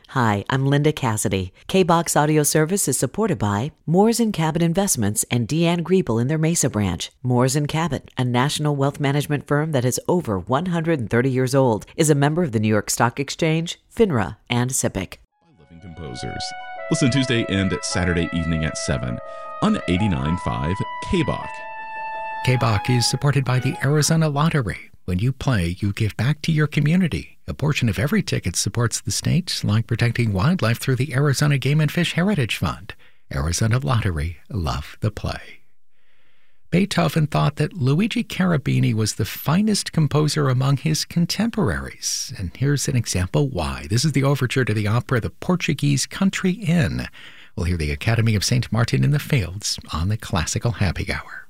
Hi, I'm Linda Cassidy. K-Box Audio Service is supported by Moores & Cabot Investments and Deanne Griebel in their Mesa branch. Moores & Cabot, a national wealth management firm that is over 130 years old, is a member of the New York Stock Exchange, FINRA, and SIPC. Living Composers. Listen Tuesday and Saturday evening at 7 on 89.5 KBOC. KBOC is supported by the Arizona Lottery. When you play, you give back to your community. A portion of every ticket supports the state, like protecting wildlife through the Arizona Game and Fish Heritage Fund. Arizona Lottery, love the play. Beethoven thought that Luigi Cherubini was the finest composer among his contemporaries. And here's an example why. This is the overture to the opera The Portuguese Country Inn. We'll hear the Academy of St. Martin in the Fields on the Classical Happy Hour.